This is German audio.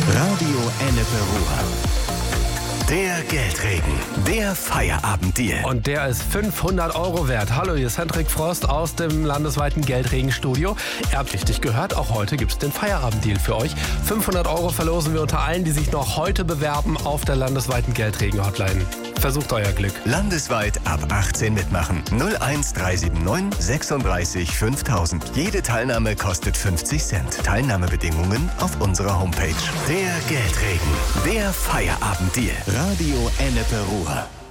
Radio Ennepe Ruhr. Der Geldregen, der Feierabenddeal. Und der ist 500 € wert. Hallo, hier ist Hendrik Frost aus dem landesweiten Geldregenstudio. Ihr habt richtig gehört, auch heute gibt es den Feierabenddeal für euch. 500 € verlosen wir unter allen, die sich noch heute bewerben auf der landesweiten Geldregen-Hotline. Versucht euer Glück. Landesweit ab 18 mitmachen. 01379 36 5000. Jede Teilnahme kostet 50 Cent. Teilnahmebedingungen auf unserer Homepage. Der Geldregen, der Feierabenddeal. Radio Ennepe Ruhr.